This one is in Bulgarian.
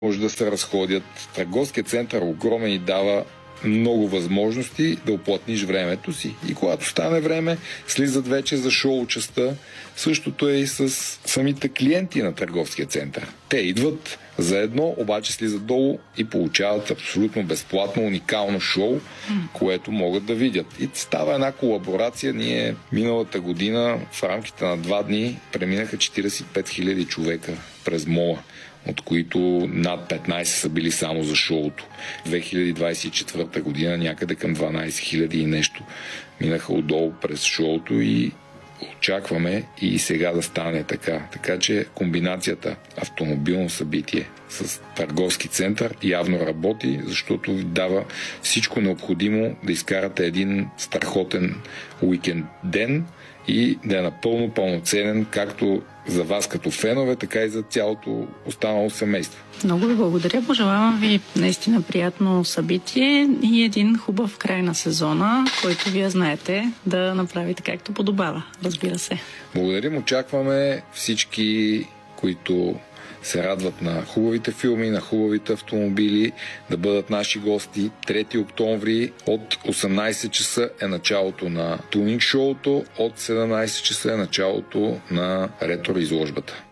може да се разходят. Търговският център огромен и дава много възможности да уплътниш времето си. И когато стане време, слизат вече за шоу частта. Същото е и с самите клиенти на търговския център. Те идват заедно, обаче слизат долу и получават абсолютно безплатно уникално шоу, което могат да видят. И става една колаборация. Ние миналата година в рамките на 2 дни преминаха 45 000 човека през мола, от които над 15 са били само за шоуто. 2024 година някъде към 12 000 и нещо минаха отдолу през шоуто и очакваме и сега да стане така. Така че комбинацията автомобилно събитие с търговски център явно работи, защото ви дава всичко необходимо да изкарате един страхотен уикенд ден и да е напълно пълноценен както за вас като фенове, така и за цялото останало семейство. Много ви благодаря. Пожелавам ви наистина приятно събитие и един хубав край на сезона, който вие знаете да направите както подобава, разбира се. Благодарим. Очакваме всички, които се радват на хубавите филми, на хубавите автомобили, да бъдат наши гости. 3 октомври от 18 часа е началото на тунинг шоуто, от 17 часа е началото на ретро изложбата.